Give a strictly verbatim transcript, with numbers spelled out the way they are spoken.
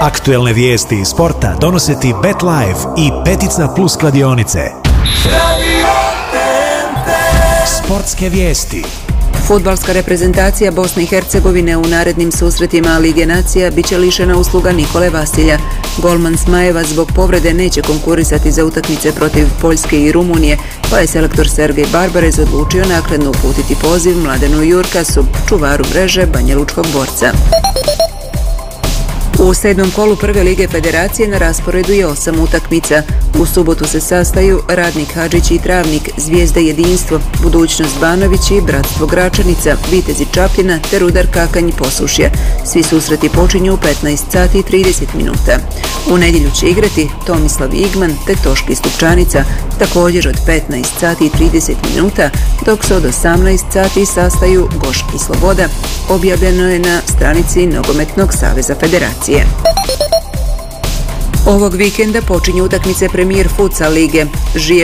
Aktuelne vijesti iz sporta donose ti BetLife i Petica Plus kladionice. Sportske vijesti. Fudbalska reprezentacija Bosne i Hercegovine u narednim susretima Lige nacija bit će lišena usluga Nikole Vasilja. Golman Smajeva zbog povrede neće konkurisati za utakmice protiv Poljske i Rumunije, pa je selektor Sergej Barbarez odlučio naknadno uputiti poziv Mladenu Jurkasu, čuvaru mreže Banjalučkog Borca. U sedmom kolu prve lige federacije na rasporedu je osam utakmica. U subotu se sastaju Radnik Hadžić i Travnik, Zvijezda Jedinstvo, Budućnost Banović i Bratstvo Gračanica, Vitezi Čapljina te Rudar Kakanj Posušje. Svi susreti počinju u petnaest sati i trideset minuta. U nedjelju će igrati Tomislav Igman te Toški Stupčanica, također od petnaest sati i trideset minuta, dok se od osamnaest sati sastaju Gošk i Sloboda. Objavljeno je na stranici Nogometnog saveza federacije. Ovog vikenda počinju utakmice Premier Futsal lige.